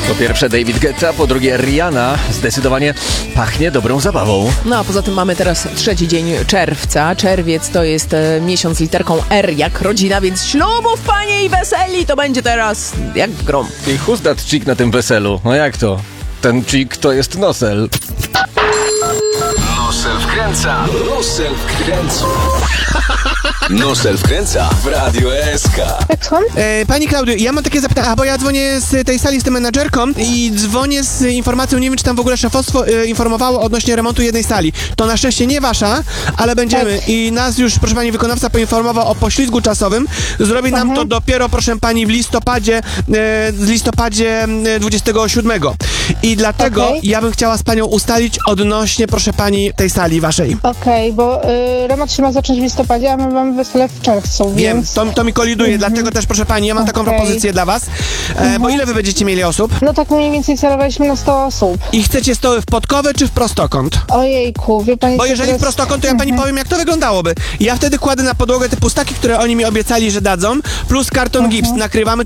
Po pierwsze David Guetta, po drugie Rihanna. Zdecydowanie pachnie dobrą zabawą. No a poza tym mamy teraz 3 dzień czerwca. Czerwiec to jest miesiąc z literką R jak rodzina, więc ślubów, panie, i weseli to będzie teraz jak grom. I who's that chick na tym weselu? No jak to? Ten chick to jest Nosel. Nosel wkręca. Nosel wkręca. Nosel wkręca w Radio SK. Pani Klaudio, ja mam takie zapytanie, bo ja dzwonię z tej sali z tym menadżerką i dzwonię z informacją, nie wiem, czy tam w ogóle szefostwo informowało odnośnie remontu jednej sali. To na szczęście nie wasza, ale będziemy. I nas już, proszę pani, wykonawca poinformował o poślizgu czasowym. Zrobi nam to dopiero, proszę pani, w listopadzie 27. I dlatego ja bym chciała z panią ustalić odnośnie, proszę pani, tej sali waszej. Okej, bo remont się ma zacząć w listopadzie, a my mamy wesele w czerwcu, Wiem, więc... to mi koliduje, dlatego też, proszę pani, ja mam taką propozycję dla was. Bo ile wy będziecie mieli osób? No tak mniej więcej celowaliśmy na 100 osób. I chcecie stoły w podkowę czy w prostokąt? Ojejku, wie pani... Bo co jeżeli w teraz- prostokąt, to ja pani powiem, jak to wyglądałoby. Ja wtedy kładę na podłogę te pustaki, które oni mi obiecali, że dadzą, plus karton gips. Nakrywamy